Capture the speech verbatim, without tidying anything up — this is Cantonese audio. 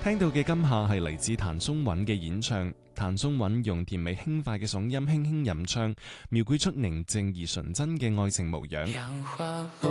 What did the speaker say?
聽到嘅今夏係嚟自譚松韻嘅演唱。譚松韻用甜美輕快嘅嗓音輕輕吟唱，描繪出寧靜而純真嘅愛情模樣。